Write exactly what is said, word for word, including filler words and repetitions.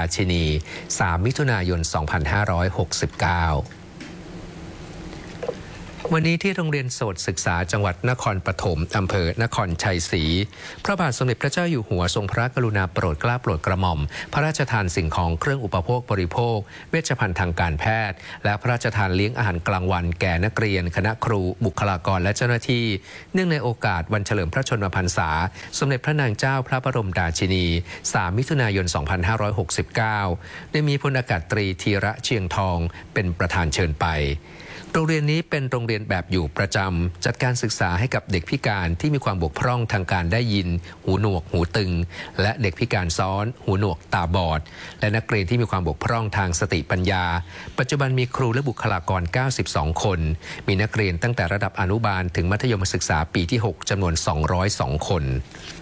าชินีสามมิถุนายนสองพันห้าร้อยหกสิบเก้าวันนี้ที่โรงเรียนโสตศึกษาจังหวัดนครปฐมอำเภอนครชัยศรีพระบาทสมเด็จพระเจ้าอยู่หัวทรงพระกรุณาโปรดเกล้าโปรดกระหม่อมพระราชทานสิ่งของเครื่องอุปโภคบริโภคเวชภัณฑ์ทางการแพทย์และพระราชทานเลี้ยงอาหารกลางวันแก่นักเรียนคณะครูบุคลากรและเจ้าหน้าที่เนื่องในโอกาสวันเฉลิมพระชนมพรรษาสมเด็จพระนางเจ้าพระบรมราชินีสามมิถุนายนสองพันห้าร้อยหกสิบเก้าได้มีพลอากาศตรีธีระเชียงทองเป็นประธานเชิญไปโรงเรียนนี้เป็นโรงเรียนแบบอยู่ประจำจัดการศึกษาให้กับเด็กพิการที่มีความบกพร่องทางการได้ยินหูหนวกหูตึงและเด็กพิการซ้อนหูหนวกตาบอดและนักเรียนที่มีความบกพร่องทางสติปัญญาปัจจุบันมีครูและบุคลากรเก้าสิบสองคนมีนักเรียนตั้งแต่ระดับอนุบาลถึงมัธยมศึกษาปีที่หกจำนวนสองร้อยสองคน